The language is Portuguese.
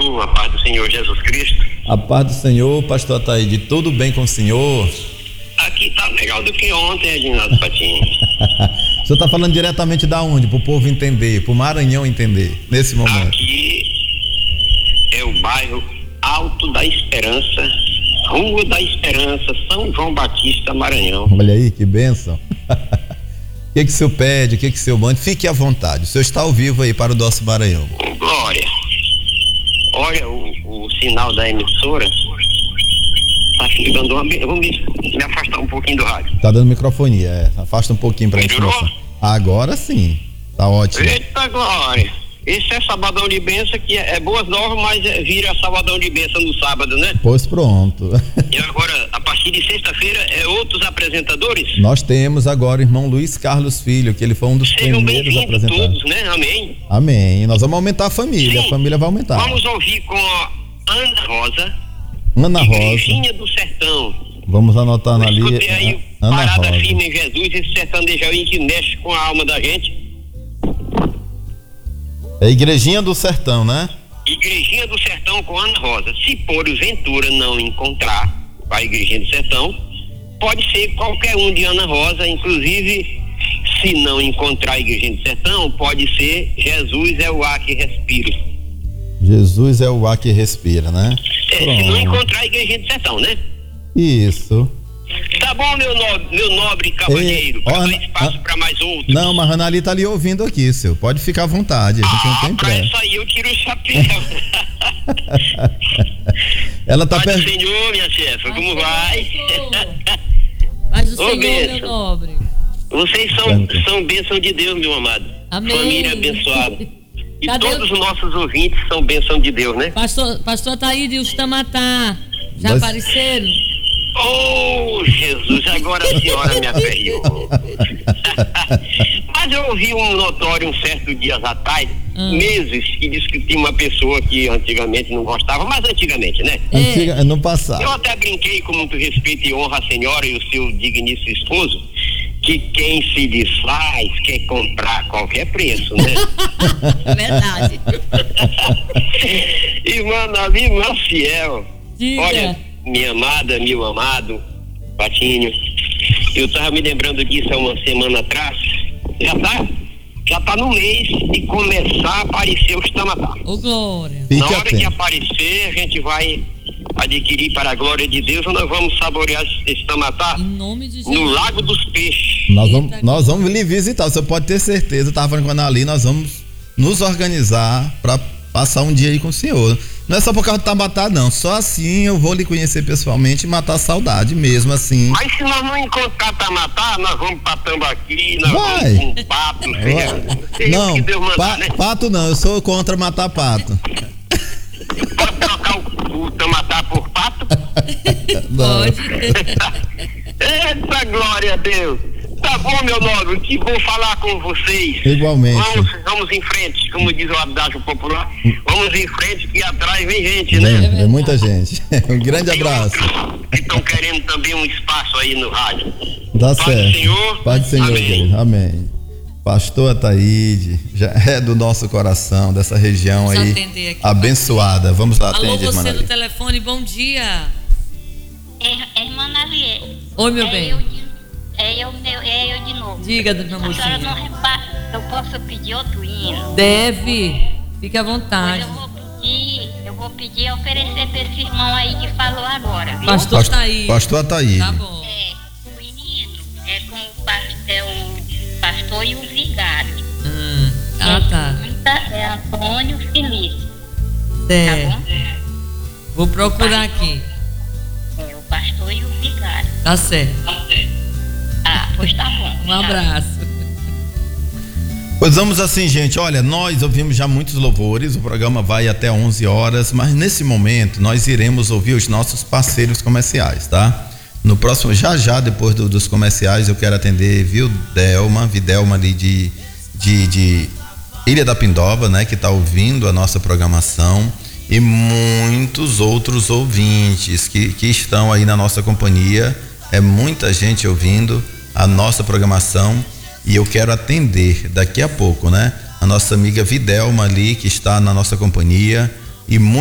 pastor, a paz do Senhor Jesus Cristo. A paz do Senhor, pastor Ataíde, tudo bem com o senhor? Aqui tá melhor do que ontem, Edinaldo Patinho. O senhor tá falando diretamente da onde? Pro povo entender, pro Maranhão entender, nesse momento. Aqui é o bairro Alto da Esperança, Rua da Esperança, São João Batista, Maranhão. Olha aí, que bênção. O que o senhor pede, o que o senhor manda? Fique à vontade, o senhor está ao vivo aí para o nosso Maranhão. Glória. Olha o sinal da emissora. Tá ficando vamos me afastar um pouquinho do rádio. Tá dando microfonia, afasta um pouquinho pra gente Melhorou? começar. Agora sim, tá ótimo. Eita glória. Esse é sabadão de bênção, que é boas novas, mas vira sabadão de bênção no sábado, né? Pois pronto. E agora, a partir de sexta-feira, outros apresentadores? Nós temos agora o irmão Luiz Carlos Filho, que ele foi um dos Sejam primeiros bem-vindos apresentadores. todos, né? Amém. Amém. Nós vamos aumentar a família, Sim. a família vai aumentar. Vamos ouvir com a Ana Rosa, Ana Rosa. Igrejinha do Sertão. Vamos anotando ali. Escutei aí, Ana Parada Rosa. Firme em Jesus, esse sertanejo aí que mexe com a alma da gente. É Igrejinha do Sertão, né? Igrejinha do Sertão com Ana Rosa. Se porventura não encontrar a Igrejinha do Sertão, pode ser qualquer um de Ana Rosa, inclusive, se não encontrar a Igrejinha do Sertão, pode ser Jesus é o ar que respiro. Jesus é o ar que respira, né? Se não encontrar a Igrejinha do Sertão, né? Isso. Tá bom, meu nobre cavalheiro, para dar espaço para mais outros. Não, mas a Ana tá ali ouvindo aqui, seu. Pode ficar à vontade, a gente não tem pra pressa. isso aí eu tiro o chapéu. Ela tá Pai do Senhor, minha chefa, como vai? Paz do Ô, Senhor, bênção. meu nobre. Vocês são bênção de Deus, meu amado. Amém. Família abençoada. E Cadê todos os nossos ouvintes são bênção de Deus, né? Pastor Ataíde e os Tamatá já apareceram? Oh, Jesus, agora a senhora me aperreou. Mas eu ouvi um notório um certo dias atrás, meses, que disse que tinha uma pessoa que antigamente não gostava, mas antigamente, né? No passado. Eu até brinquei com muito respeito e honra a senhora e o seu digníssimo esposo, que quem se desfaz quer comprar a qualquer preço, né? Verdade. Irmã Navi Maciel, Diga. olha, minha amada, meu amado, Patinho, eu tava me lembrando disso há uma semana atrás, já tá no mês de começar a aparecer os tamatá. Ô, glória. Na hora que aparecer, a gente vai adquirir para a glória de Deus, nós vamos saborear esse tamatá Em nome de Jesus. no Lago dos Peixes. Nós vamos lhe visitar, você pode ter certeza. Eu tava falando com a Ana ali, nós vamos nos organizar para passar um dia aí com o senhor. Não é só por causa do tamatá, não. Só assim eu vou lhe conhecer pessoalmente e matar a saudade, mesmo assim. Mas se nós não encontrar tamatá, nós vamos para Tambaqui, nós Vai. vamos com pato. Não, que Deus mandar, né? pato não, eu sou contra matar pato. Pode trocar o tamatá por pato? Pode. Eita, glória a Deus. Tá bom, meu nobre, que vou falar com vocês. Igualmente. Vamos em frente, como diz o adágio popular. Vamos em frente, que atrás vem gente, né? É muita gente. Um grande abraço. Que estão querendo também um espaço aí no rádio. Dá Paz certo. do Senhor. Paz do Senhor, Amém. querido. Amém. Pastor Ataíde, já é do nosso coração, dessa região Vamos aí atender aqui. abençoada. Vamos lá, Alô, atende, irmã você do Navi. telefone, bom dia. Irmã Navier. Oi, meu bem. Eu de novo. Diga, meu A senhora mocinho. não repara, eu posso pedir outro hino? Deve. Fique à vontade. Eu vou pedir e oferecer para esse irmão aí que falou agora, viu? Pastor Ataíde. Pastor Ataíde. Tá bom. O hino é com o pastor e o vigário. Tá. É Antônio Felício. É. Tá bom? Vou procurar aqui. É o pastor e o vigário. Tá certo. Pois tá bom. Um abraço. Pois vamos assim, gente, olha, nós ouvimos já muitos louvores, o programa vai até 11 horas, mas nesse momento nós iremos ouvir os nossos parceiros comerciais, tá? No próximo, já depois dos comerciais, eu quero atender Videlma ali de Ilha da Pindoba, né, que tá ouvindo a nossa programação, e muitos outros ouvintes que estão aí na nossa companhia, é muita gente ouvindo a nossa programação. E eu quero atender daqui a pouco, né? A nossa amiga Videlma ali, que está na nossa companhia, e